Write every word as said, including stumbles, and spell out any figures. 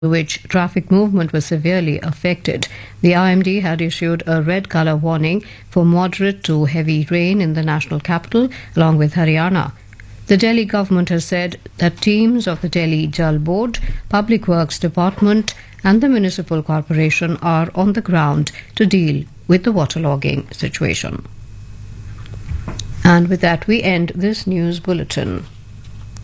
which traffic movement was severely affected. The I M D had issued a red colour warning for moderate to heavy rain in the national capital along with Haryana. The Delhi government has said that teams of the Delhi Jal Board, Public Works Department and the Municipal Corporation are on the ground to deal with the waterlogging situation. And with that we end this news bulletin.